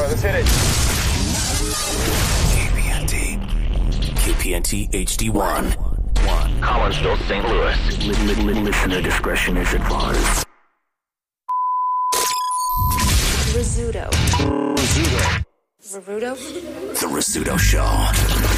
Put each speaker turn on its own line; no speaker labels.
let's hit it.
KPNT HD1.
Collinsville, St. Louis. Listener discretion is advised.
Rizzuto.
The Rizzuto Show.